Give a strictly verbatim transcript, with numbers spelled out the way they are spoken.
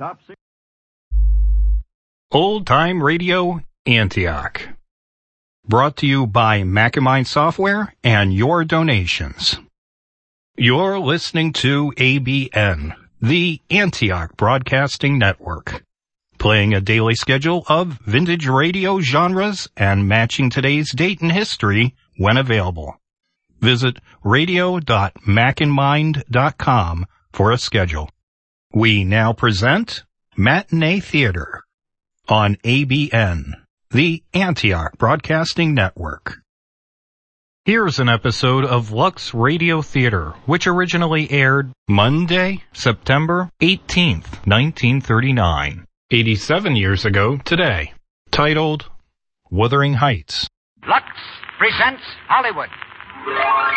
Top six. Old Time Radio Antioch. Brought to you by Macamind Software and your donations. You're listening to A B N, the Antioch Broadcasting Network, playing a daily schedule of vintage radio genres and matching today's date in history when available. Visit radio dot macandmind dot com for a schedule. We now present Matinee Theater on A B N, the Antioch Broadcasting Network. Here's an episode of Lux Radio Theater, which originally aired Monday, September eighteenth, nineteen thirty-nine, eighty-seven years ago today, titled Wuthering Heights. Lux presents Hollywood.